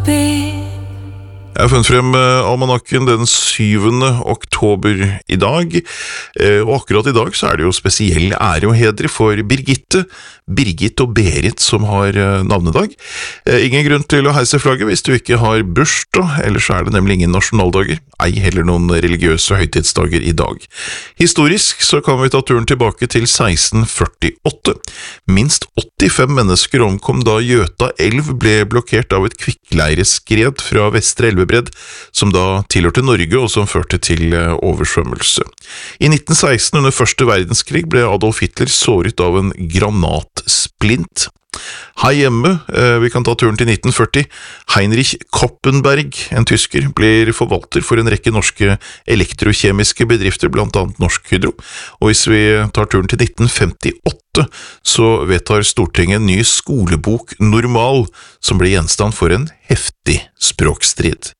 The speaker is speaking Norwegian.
Jeg har funnet frem almanakken den 7. oktober i dag, og akkurat i dag så det jo spesiell ære og hedre for Birgitte, Birgit og Berit som har navnedag. Ingen grunn til å heise flagget hvis du ikke har bursdag, ellers det nemlig ingen nasjonaldager, ei heller noen religiøse høytidsdager i dag. Historisk så kan vi ta turen tilbake til 1648. Minst 85 mennesker omkom da Gjøta elv ble blokkert av et kvikkleireskred fra Vestre Elvebredd, som da tilhørte Norge og som førte til oversvømmelse. I 1916 under første verdenskrig ble Adolf Hitler såret av en granatsplint. Her hjemme, vi kan ta turen til 1940, Heinrich Koppenberg, en tysker, blir forvalter for en rekke norske elektrokjemiske bedrifter, blant annet Norsk Hydro. Og hvis vi tar turen til 1958, så vedtar Stortinget en ny skolebok normal, som blir gjenstand for en heftig språkstrid.